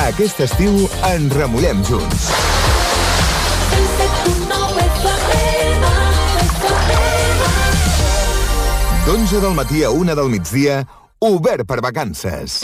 Aquest estiu en remullem junts. d'11 del matí a 1 del migdia, obert per vacances.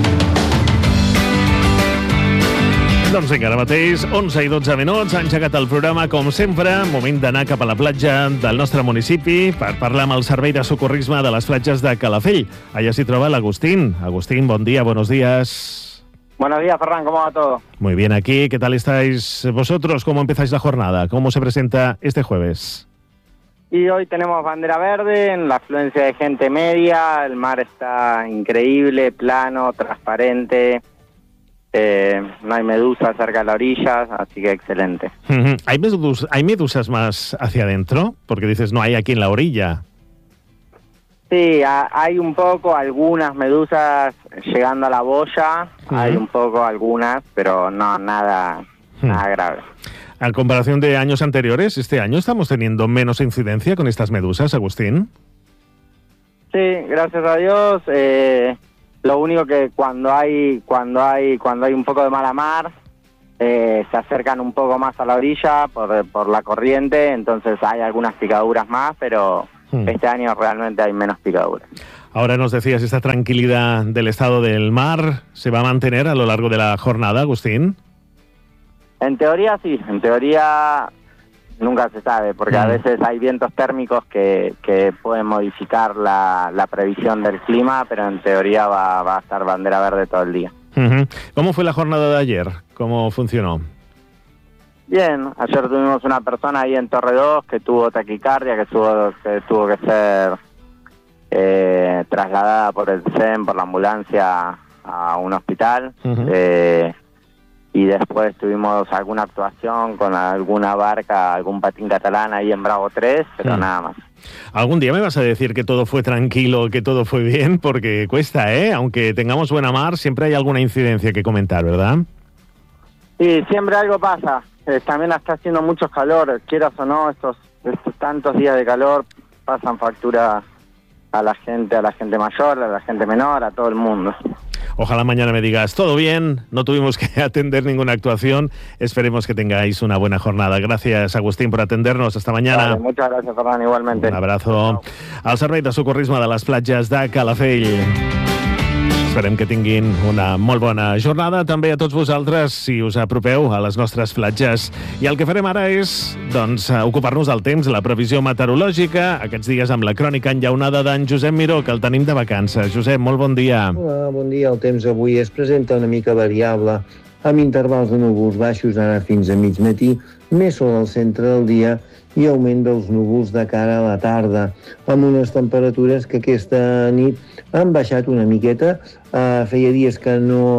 Doncs vinga, ara mateix, 11 i 12 minuts, ha engegat el programa, com sempre, moment d'anar cap a la platja del nostre municipi per parlar amb el Servei de Socorrisme de les platges de Calafell. Allà s'hi troba l'Agustín. Agustín, bon día, buenos días. Buenos días, Ferran, ¿cómo va todo? Muy bien aquí, ¿qué tal estáis vosotros? ¿Cómo empezáis la jornada? ¿Cómo se presenta este jueves? Y hoy tenemos bandera verde, la afluencia de gente media, el mar está increíble, plano, transparente, no hay medusas cerca de la orilla, así que excelente. ¿Hay medusas más hacia adentro? Porque dices, no hay aquí en la orilla. Sí, hay un poco, algunas medusas llegando a la boya, hay un poco algunas, pero no, nada grave. En comparación de años anteriores, ¿este año estamos teniendo menos incidencia con estas medusas, Agustín? Sí, gracias a Dios. Lo único que cuando hay un poco de mala mar, se acercan un poco más a la orilla por la corriente, entonces hay algunas picaduras más, pero este año realmente hay menos picaduras. Ahora nos decías, esta tranquilidad del estado del mar, ¿se va a mantener a lo largo de la jornada, Agustín? En teoría sí, en teoría nunca se sabe, porque a veces hay vientos térmicos que pueden modificar la previsión del clima, pero en teoría va a estar bandera verde todo el día. ¿Cómo fue la jornada de ayer? ¿Cómo funcionó? Bien, ayer tuvimos una persona ahí en Torre 2 que tuvo taquicardia, que tuvo que ser trasladada por el SEM, por la ambulancia, a un hospital. Y después tuvimos alguna actuación con alguna barca, algún patín catalán ahí en Bravo 3, pero nada más. Algún día me vas a decir que todo fue tranquilo, que todo fue bien, porque cuesta, aunque tengamos buena mar, siempre hay alguna incidencia que comentar, ¿verdad? Sí, siempre algo pasa. También está haciendo mucho calor, quieras o no, estos tantos días de calor pasan factura a la gente mayor, a la gente menor, a todo el mundo. Ojalá mañana me digas, todo bien, no tuvimos que atender ninguna actuación, esperemos que tengáis una buena jornada. Gracias, Agustín, por atendernos, hasta mañana. Vale, muchas gracias, Ferran, igualmente. Un abrazo. Al Servei de Socorrisme de les platges de Calafell. Esperem que tinguin una molt bona jornada, també a tots vosaltres, si us apropeu a les nostres platges. I el que farem ara és, doncs, ocupar-nos del temps, la previsió meteorològica, aquests dies amb la crònica enllaunada d'en Josep Miró, que el tenim de vacances. Josep, molt bon dia. Hola, bon dia. El temps avui es presenta una mica variable, amb intervals de núvols baixos ara fins a mig matí, més sol al centre del dia i augment dels núvols de cara a la tarda, amb unes temperatures que aquesta nit han baixat una miqueta. Feia dies que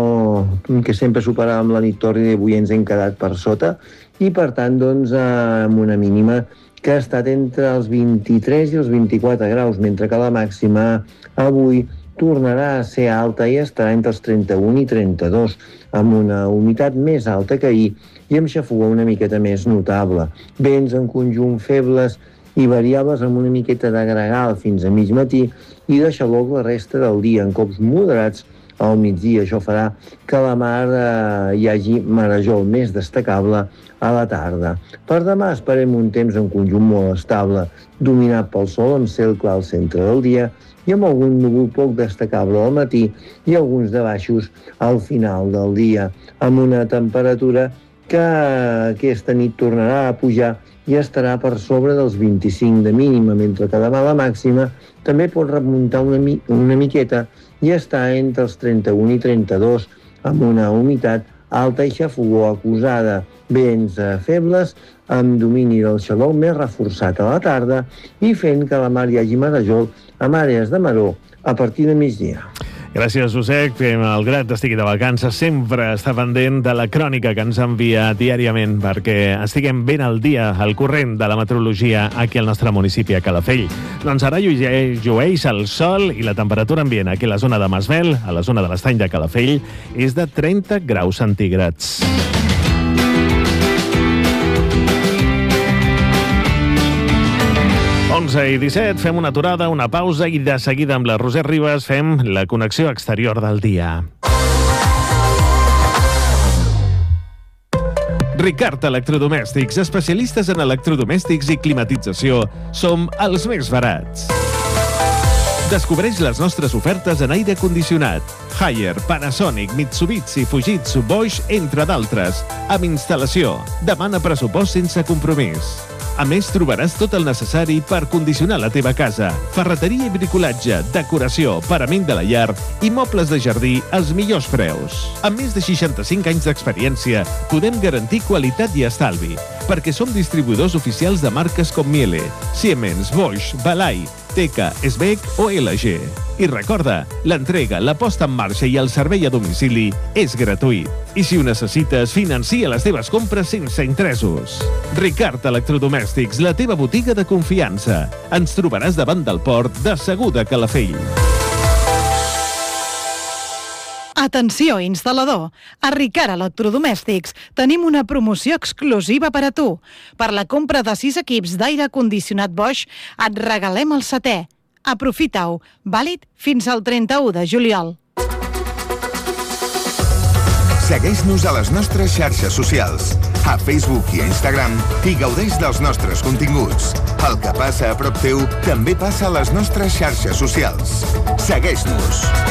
sempre superàvem la nit tòrrida i avui ens hem quedat per sota i, per tant, doncs, amb una mínima que ha estat entre els 23 i els 24 graus, mentre que la màxima avui tornarà a ser alta i estarà entre els 31 i 32, amb una humitat més alta que ahir i amb xafogor una miqueta més notable. Vents en conjunt febles i variables amb una miqueta de gregal fins a mig matí i de xaloc la resta del dia, en cops moderats al migdia. Això farà que a la mar hi hagi marejol més destacable a la tarda. Per demà esperem un temps en conjunt molt estable, dominat pel sol amb cel clar al centre del dia i amb algun núvol poc destacable al matí i alguns de baixos al final del dia, amb una temperatura que aquesta nit tornarà a pujar i estarà per sobre dels 25 de mínima, mentre que demà la màxima també pot remuntar una miqueta i està entre els 31 i 32, amb una humitat alta i xafogor acusada, vents febles, amb domini del xaloc més reforçat a la tarda i fent que a la mar hi hagi marejol amb àrees de maror a partir de migdia. Gràcies, Josep, que malgrat estigui de vacances sempre està pendent de la crònica que ens envia diàriament perquè estiguem ben al dia, al corrent de la meteorologia aquí al nostre municipi a Calafell. Doncs ara llueix el sol i la temperatura ambient aquí a la zona de Masvel, a la zona de l'Estany de Calafell, és de 30 graus centígrads. I 17, fem una aturada, una pausa i de seguida amb la Roser Ribas fem la connexió exterior del dia. Ricard Electrodomèstics, especialistes en electrodomèstics i climatització. Som els més barats. Descobreix les nostres ofertes en aire condicionat. Haier, Panasonic, Mitsubishi, Fujitsu, Bosch, entre d'altres. Amb instal·lació. Demana pressupost sense compromís. A més, trobaràs tot el necessari per condicionar la teva casa. Ferreteria i bricolatge, decoració, parament de la llar i mobles de jardí als millors preus. Amb més de 65 anys d'experiència, podem garantir qualitat i estalvi, perquè som distribuïdors oficials de marques com Miele, Siemens, Bosch, Balay, Teka, Sbec o LG. I recorda, l'entrega, la posta en marxa i el servei a domicili és gratuït. I si ho necessites, financia les teves compres sense interessos. Ricard Electrodomèstics, la teva botiga de confiança. Ens trobaràs davant del port de Segur de Calafell. Atenció, instal·lador! A Ricard Electrodomèstics tenim una promoció exclusiva per a tu. Per la compra de 6 equips d'aire condicionat Bosch et regalem el 7è. Aprofita-ho, vàlid fins al 31 de juliol. Segueix-nos a les nostres xarxes socials, a Facebook i a Instagram, i gaudeix dels nostres continguts. El que passa a prop teu també passa a les nostres xarxes socials. Segueix-nos!